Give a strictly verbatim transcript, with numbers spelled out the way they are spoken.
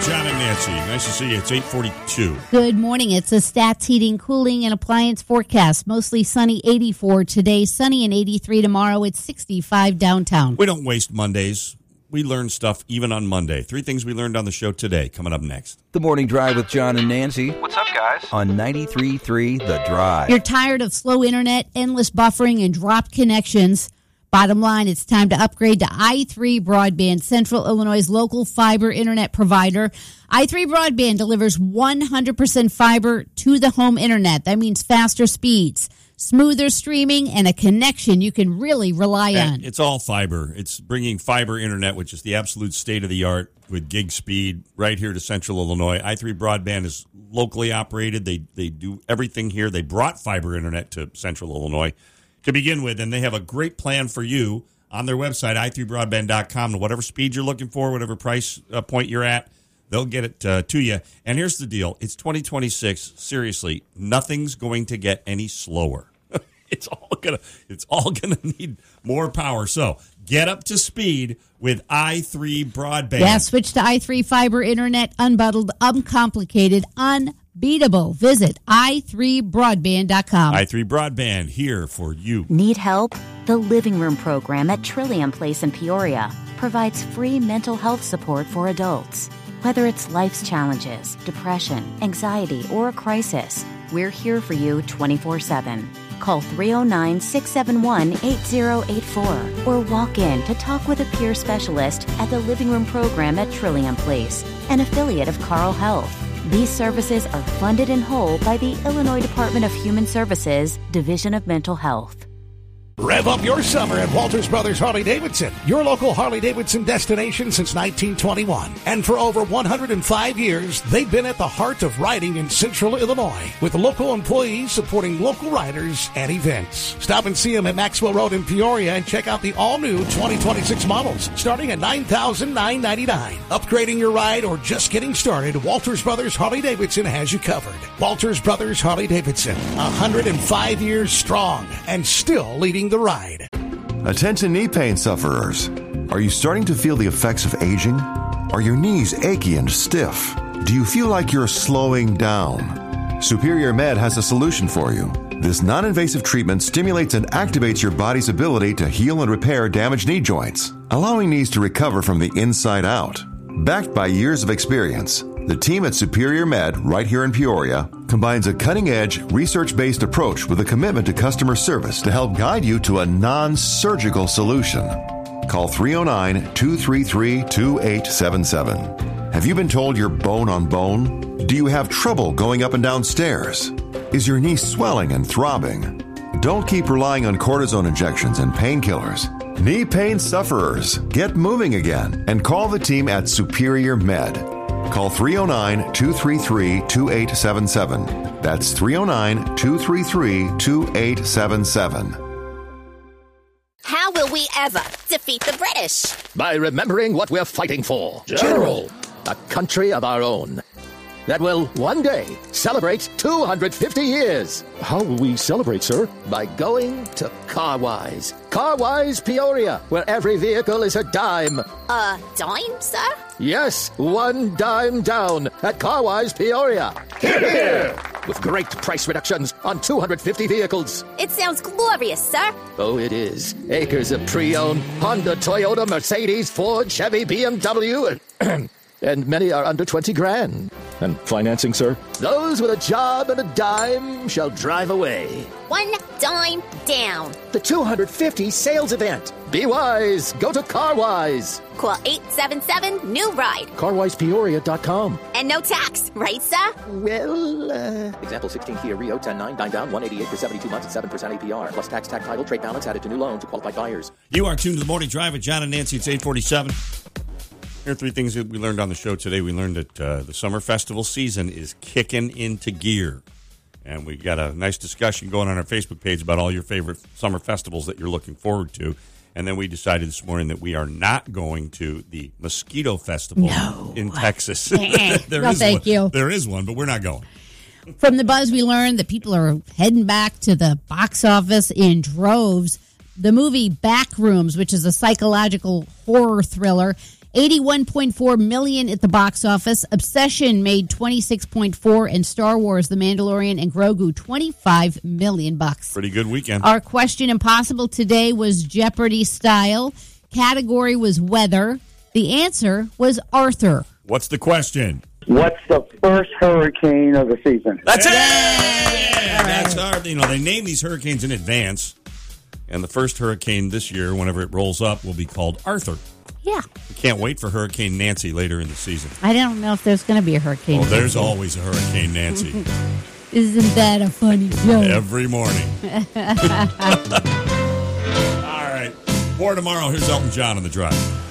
John and Nancy. Nice to see you. It's eight forty-two. Good morning. It's a Stats Heating, Cooling, and Appliance forecast. Mostly sunny, eighty-four today. Sunny and eighty-three tomorrow. It's sixty-five downtown. We don't waste Mondays. We learn stuff even on Monday. Three things we learned on the show today. Coming up next. The Morning Drive with John and Nancy. What's up, guys? On ninety-three point three The Drive. You're tired of slow internet, endless buffering, and dropped connections. Bottom line, it's time to upgrade to i three Broadband, Central Illinois' local fiber internet provider. i three Broadband delivers one hundred percent fiber to the home internet. That means faster speeds, smoother streaming, and a connection you can really rely And on. it's all fiber. It's bringing fiber internet, which is the absolute state-of-the-art with gig speed right here to Central Illinois. i three Broadband is locally operated. They, they do everything here. They brought fiber internet to Central Illinois to begin with, and they have a great plan for you on their website, i three broadband dot com. And whatever speed you're looking for, whatever price uh, point you're at, they'll get it uh, to you. And here's the deal. It's twenty twenty-six. Seriously, nothing's going to get any slower. It's all gonna it's all gonna need more power. So get up to speed with i three Broadband. Yeah, switch to i three Fiber Internet, unbundled, uncomplicated, unbeatable. Visit i three broadband dot com. i three Broadband, here for you. Need help? The Living Room program at Trillium Place in Peoria provides free mental health support for adults. Whether it's life's challenges, depression, anxiety, or a crisis, we're here for you twenty-four seven. Call three oh nine, six seven one, eight oh eight four or walk in to talk with a peer specialist at the Living Room program at Trillium Place, an affiliate of Carle Health. These services are funded in whole by the Illinois Department of Human Services, Division of Mental Health. Rev up your summer at Walters Brothers Harley-Davidson, your local Harley-Davidson destination since nineteen twenty-one. And for over one hundred five years, they've been at the heart of riding in Central Illinois, with local employees supporting local riders and events. Stop and see them at Maxwell Road in Peoria and check out the all-new twenty twenty-six models, starting at nine thousand nine hundred ninety-nine dollars. Upgrading your ride or just getting started, Walters Brothers Harley-Davidson has you covered. Walters Brothers Harley-Davidson, one hundred five years strong and still leading the ride. Attention knee pain sufferers. Are you starting to feel the effects of aging? Are your knees achy and stiff? Do you feel like you're slowing down? Superior Med has a solution for you. This non-invasive treatment stimulates and activates your body's ability to heal and repair damaged knee joints, allowing knees to recover from the inside out. Backed by years of experience, the team at Superior Med, right here in Peoria, combines a cutting-edge, research-based approach with a commitment to customer service to help guide you to a non-surgical solution. Call three oh nine, two three three, two eight seven seven. Have you been told you're bone on bone? Do you have trouble going up and down stairs? Is your knee swelling and throbbing? Don't keep relying on cortisone injections and painkillers. Knee pain sufferers, get moving again and call the team at Superior Med. Call three oh nine, two three three, two eight seven seven. That's three oh nine, two three three, two eight seven seven. How will we ever defeat the British? By remembering what we're fighting for. General. A country of our own that will one day celebrate two hundred fifty years. How will we celebrate, sir? By going to Carwise. Carwise Peoria, where every vehicle is a dime. A dime, sir? Yes, one dime down at Carwise Peoria. Hear, hear. With great price reductions on two hundred fifty vehicles. It sounds glorious, sir. Oh, it is. Acres of pre-owned Honda, Toyota, Mercedes, Ford, Chevy, B M W, and, and many are under twenty grand. And financing, sir? Those with a job and a dime shall drive away. One dime down. The two hundred fifty sales event. Be wise. Go to Carwise. Call eight seven seven, new ride. carwise peoria dot com. And no tax, right, sir? Well, uh... Example sixteen Kia Rio ten nine, nine down, one eighty-eight for seventy-two months at seven percent A P R. Plus tax, tax title, trade balance added to new loan to qualified buyers. You are tuned to the Morning Drive with John and Nancy. It's eight forty-seven. Here are three things that we learned on the show today. We learned that uh, the summer festival season is kicking into gear. And we got a nice discussion going on our Facebook page about all your favorite summer festivals that you're looking forward to. And then we decided this morning that we are not going to the Mosquito Festival no. in Texas. there no, is thank one. you. There is one, but we're not going. From the buzz, we learned that people are heading back to the box office in droves. The movie Backrooms, which is a psychological horror thriller, eighty-one point four million dollars at the box office. Obsession made twenty-six point four, and Star Wars, The Mandalorian, and Grogu twenty-five million bucks. Pretty good weekend. Our question impossible today was Jeopardy style. Category was weather. The answer was Arthur. What's the question? What's the first hurricane of the season? That's it! Yeah, that's hard. You know, they name these hurricanes in advance, and the first hurricane this year, whenever it rolls up, will be called Arthur. Yeah. We can't wait for Hurricane Nancy later in the season. I don't know if there's going to be a hurricane. Oh, there's always a Hurricane Nancy. Isn't that a funny joke? Every morning. All right. More tomorrow. Here's Elton John on The Drive.